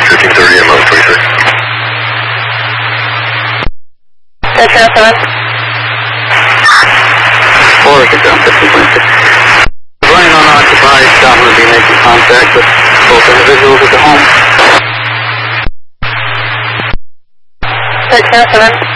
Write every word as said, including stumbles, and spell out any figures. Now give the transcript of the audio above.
fifteen thirty M O twenty-six. Touchdown seven. four, touchdown fifteen twenty-six. Running unoccupied, Scott will be making contact with both individuals at the home. Touchdown seven.